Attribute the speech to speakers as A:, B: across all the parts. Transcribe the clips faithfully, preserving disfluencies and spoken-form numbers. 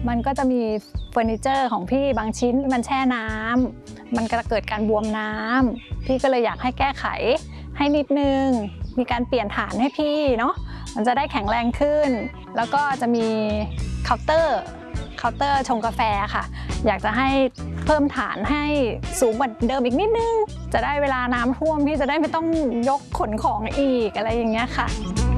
A: มันก็จะมีเฟอร์นิเจอร์ของพี่บางชิ้นมันแช่น้ำมันก็เกิดการบวมน้ำพี่ก็เลยอยากให้แก้ไขให้นิดนึงมีการเปลี่ยนฐานให้พี่เนาะมันจะได้แข็งแรงขึ้นแล้วก็จะมีเคาน์เตอร์เคาน์เตอร์ชงกาแฟค่ะอยากจะให้เพิ่มฐานให้สูงกว่าเดิมอีกนิดนึงจะได้เวลาน้ำท่วมพี่จะได้ไม่ต้องยกขนของอีกอะไรอย่างเงี้ยค่ะ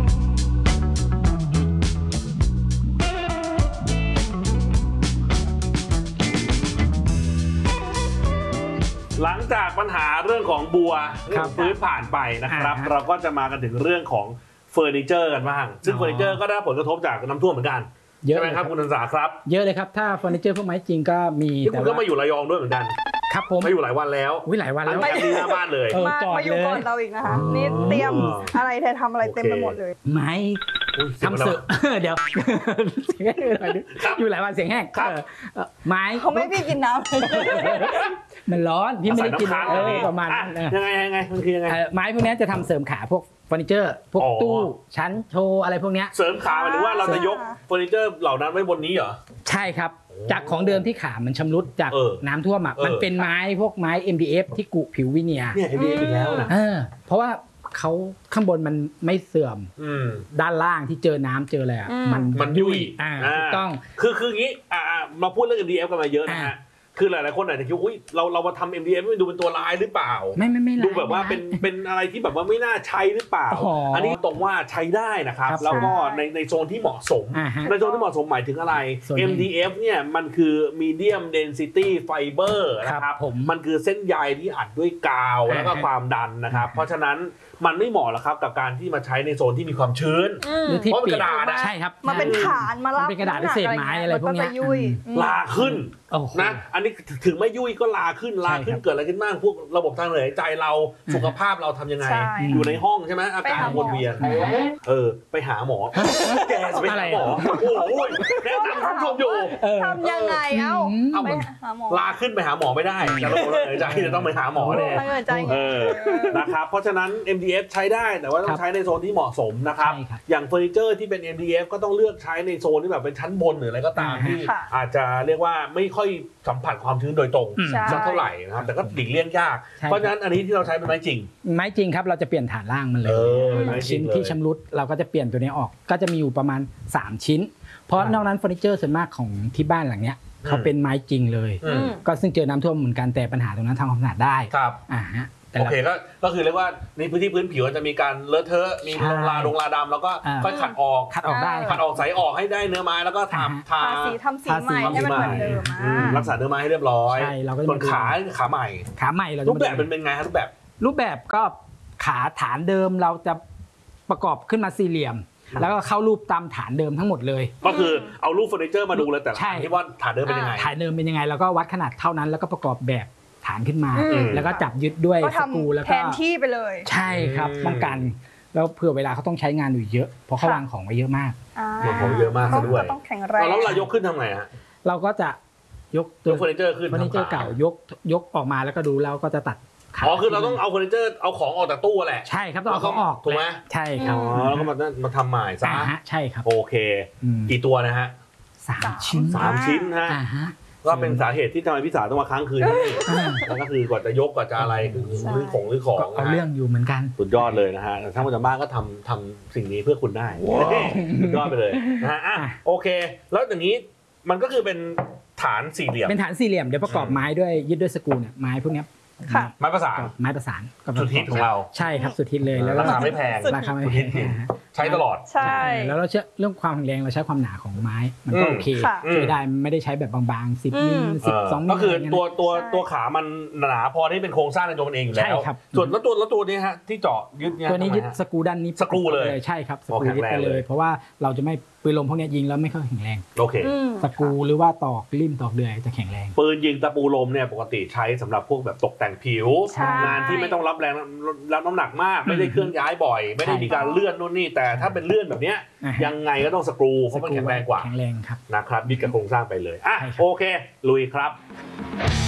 B: หลังจากปัญหาเรื่องของบัวเรื่องพื้นผ่านไปนะครับเราก็จะมากันถึงเรื่องของเฟอร์นิเจอร์กันบ้างซึ่งเฟอร์นิเจอร์ก็ได้ผลกระทบจากน้ำท่วมเหมือนกันเยอะไหมครับคุณอันสาครับ
C: เยอะเลยครับถ้าเฟอร์นิเจอร์พวกไม้จริงก็มี
B: แต่คุณก็มาอยู่ระยองด้วยเหมือนกัน
C: ครับผม
B: มาอยู่หลายวันแล้ว
C: วิหลายวันแล้ว
B: มาที่หน้าบ้านเลย
D: มามาอยู่ก่อนเราอีกนะคะนี่เตรียมอะไรเธอทำอะไรเต็มไปหมดเลย
C: ไม้ทำเสือเดี๋ยวอยู่หลายวันเสียงแห้งไม้
D: เขาไม่พี่กินน้
C: ำมันร้อนพี่ไม่ได้กินประมาณนั้น
B: ยังไงยังไงมันคือยังไง
C: ไม้พวกนี้จะทำเสริมขาพวกเฟอร์นิเจอร์พวกตู้ชั้นโชว์อะไรพวกนี้
B: เสริมขาหมายถึงว่าเราจะยกเฟอร์นิเจอร์เหล่านั้นไว้บนนี้เหรอ
C: ใช่ครับจากของเดิมที่ขามันชำรุดจากน้ำท่วมอ่ะมันเป็นไม้พวกไม้ เอ็ม ดี เอฟ ที่กุผิววิเนียร์
B: เนี่ย เอ็ม ดี เอฟ อีกแล้วนะ
C: เพราะว่าเขาข้างบนมันไม่เสื่อมด้านล่างที่เจอน้ำเจออะไรอ่ะมัน
B: มันยุ่ย
C: ถูกต้อง
B: คือคืออย่างนี้มาพูดเรื่อง เอ็ม ดี เอฟ กันมาเยอะนะฮะคือหลายๆคนอาจจะคิดว่าเราเรามาทำ เอ็ม ดี เอฟ มันดูเป็นตัวร้ายหรือเปล่า
C: ไม่ไม่ไม่
B: ดูแบบว่าเป็นเป็นอะไรที่แบบว่าไม่น่าใช้หรือเปล่าอันนี้ตรงว่าใช้ได้นะครับแล้วก็ในในโซนที่เหมาะสมในโซนที่เหมาะสมหมายถึงอะไร เอ็ม ดี เอฟ เนี่ยมันคือ medium density fiber นะครับมันคือเส้นใยที่อัดด้วยกาวแล้วก็ความดันนะครับเพราะฉะนั้นมันไม่เหมาะหรอกครับกับการที่มาใช้ในโซนที่มีความชื้น
C: หรือที่
B: เปียกกระดาษ
C: ใช่ครับ
D: มาเป็นฐานมารับ
C: เป็นกระดาษเศษไม้อะไรพวกนี้
B: ลาขึ้นนะอันนี้ถึงไม่ยุ่ยก็ลาขึ้นลาขึ้นเกิดอะไรขึ้นบ้างพวกระบบทางเดินหายใจเราสุขภาพเราทำยังไงอยู่ในห้องใช่ไหมอากาศวนเวียนเออไปหาหมอแกไปหาหมอโอ้ยแนะนำคุณผู้ชมอยู่
D: ทำยังไงเอ้าไปหาหมอ
B: ลาขึ้นไปหาหมอไม่ได้แต่ระบบทางเดินหายใจจะต้องไปหาหมอเลยเออนะครับเพราะฉะนั้น เอ็ม ดี เอฟ ใช้ได้แต่ว่าต้องใช้ในโซนที่เหมาะสมนะครับอย่างเฟอร์นิเจอร์ที่เป็น เอ็ม ดี เอฟ ก็ต้องเลือกใช้ในโซนที่แบบเป็นชั้นบนหรืออะไรก็ตามที่อาจจะเรียกว่าไม่ค่อยสัมผัสความชื้นโดยตรงสักเท่าไหร่นะครับแต่ก็หลีกเลี่ยงยากเพราะฉะนั้นอันนี้ที่เราใช้เป็นไม้จริง
C: ไม้จริงครับเราจะเปลี่ยนฐานล่างมันเลยชิ้นที่ชำรุดเราก็จะเปลี่ยนตัวนี้ออกก็จะมีอยู่ประมาณสามชิ้นเพราะนอกนั้นเฟอร์นิเจอร์ส่วนมากของที่บ้านหลังเนี้ยเขาเป็นไม้จริงเลยก็ซึ่งเจอน้ำท่วมเหมือนกันแต่ปัญหาตรงนั้นทำความสะอาดได้
B: ครับ
C: อ่าฮะ
B: โอเคก็ก็คือเรียกว่าในพื้นที่พื้นผิวจะมีการเลอะเทอะมีลงลาลงลาดำแล้วก็ค่อยขัดออก
C: ขัดออกได้
B: ขัดออกใส่ออกให้ได้เนื้อไม้แล้วก็ทำ
D: ทาสีทำสีใหม่ให้มันเหมือนเดิม
B: รักษาเนื้อไม้ให้เรียบร้อยส่วนขาขาใหม่
C: ขาใหม่เรา
B: รูปแบบเป็นไงครับรูปแบบ
C: รูปแบบก็ขาฐานเดิมเราจะประกอบขึ้นมาสี่เหลี่ยมแล้วก็เข้ารูปตามฐานเดิมทั้งหมดเลย
B: ก็คือเอารูปเฟอร์นิเจอร์มาดูเลยแต่ละที่ว่าฐานเดิมเป็นยังไง
C: ฐานเดิมเป็นยังไงแล้วก็วัดขนาดเท่านั้นแล้วก็ประกอบแบบฐานขึ้นมาแล้วก็จับยึดด้วยสกรูแล้วก็
D: แทนที่ไปเลย
C: ใช่ครับป้องกันแล้วเผื่อเวลาเขาต้องใช้งานอยู่เยอะเพราะเขาวางของไว้เยอะมาก
B: วางของเยอะมากซะด้วย
D: ต้องแข็งแรง
B: แล้วเรายกขึ้นทำไงฮะ
C: เราก็จะยก
B: ตัวเฟอร์นิเจอร์ขึ้น
C: เฟอร์นิเจอร์เก่ายกยกออกมาแล้วก็ดูแล้วก็จะตัด
B: อ๋อคือเราต้องเอาเฟอร์นิเจอร์เอาของออกจากตู้แหละ
C: ใช่ครับต้องเอาของออก
B: ถูกไหม
C: ใช่ครับ
B: แล้วก็มามาทำใหม่ซะ
C: ใช่ครับ
B: โอเคกี่ตัวนะฮะ
C: สามชิ้น
B: สามชิ้นฮะก็เป็นสาเหตุที่ทำไมพี่สาวต้องมาค้างคืนนี่แล้วก็คือกว่าจะยกกว่าจะอะไรหรือของหรือของ
C: เอาเรื่องอยู่เหมือนกัน
B: สุดยอดเลยนะฮะถ้ามันจะมากก็ทำทำสิ่งนี้เพื่อคุณได้สุดยอดไปเลยนะฮะโอเคแล้วอย่างนี้มันก็คือเป็นฐานสี่เหลี่ยม
C: เป็นฐานสี่เหลี่ยมเดี๋ยวประกอบไม้ด้วยยึดด้วยสกรูเนี่ยไม้พวกนี้
B: ไม้ประสาน
C: ไม้ประสาน
B: สุดฮิตของเรา
C: ใช่ครับสุดฮิตเลย
B: แล้วราคาไม่แพง
C: ราคาไม่แพง
B: ใช้ตลอด
D: ใช่
C: แล้วเราเชื่อเรื่องความแข็งแรงเราใช้ความหนาของไม้มันก็โอเคใช้ได้ไม่ได้ใช้แบบบางๆสิบมิลสิบสองมิล
B: ก็คือตัวตัวตัวขามันหนาพอที่เป็นโครงสร้างในตัวมันเองอยู่แล้วส่วนแล้วตัวแล้วตัวนี้ฮะที่เจาะยึดเนี่ย
C: ตัวนี้ยึดสกรูด้านนี้
B: สกรูเลย
C: ใช่ครับสกรูยึดไปเลยเพราะว่าเราจะไม่ปืนลมพวกนี้ยิงแล้วไม่ค่อยแข็งแรง
B: โอเค
C: ตะกูหรือว่าตอกริมตอกเดือยจะแข็งแรง
B: ปืนยิงตะปูลมเนี่ยปกติใช้สำหรับพวกแบบตกแต่งผิวงานที่ไม่ต้องรับแรงรับน้ำหนักมากไม่ได้เคลื่อนย้ายบ่อยไม่ได้มีการเลื่อนนู่นนี่แต่ถ้าเป็นเลื่อนแบบนี้ยังไงก็ต้องสกรูเพราะมันแข็งแรงกว่า
C: แข็งแรงครับ
B: นะครับยึดกับโครงสร้างไปเลยอ่ะโอเคลุยครับ